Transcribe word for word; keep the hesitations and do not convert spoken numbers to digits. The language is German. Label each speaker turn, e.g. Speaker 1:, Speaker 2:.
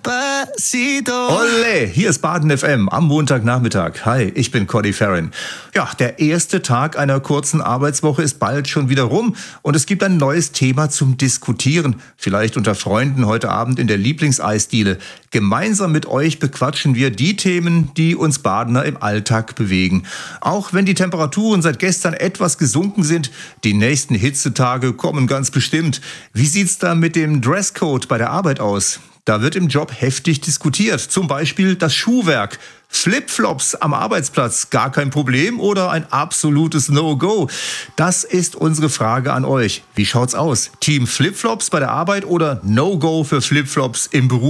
Speaker 1: Despacito.
Speaker 2: Olle, hier ist Baden F M am Montagnachmittag. Hi, ich bin Cody Farron. Ja, der erste Tag einer kurzen Arbeitswoche ist bald schon wieder rum und es gibt ein neues Thema zum Diskutieren. Vielleicht unter Freunden heute Abend in der Lieblingseisdiele. Gemeinsam mit euch bequatschen wir die Themen, die uns Badener im Alltag bewegen. Auch wenn die Temperaturen seit gestern etwas gesunken sind, die nächsten Hitzetage kommen ganz bestimmt. Wie sieht's da mit dem Dresscode bei der Arbeit aus? Da wird im Job heftig diskutiert. Zum Beispiel das Schuhwerk. Flipflops am Arbeitsplatz, gar kein Problem oder ein absolutes No-Go? Das ist unsere Frage an euch. Wie schaut's aus? Team Flipflops bei der Arbeit oder No-Go für Flipflops im Beruf?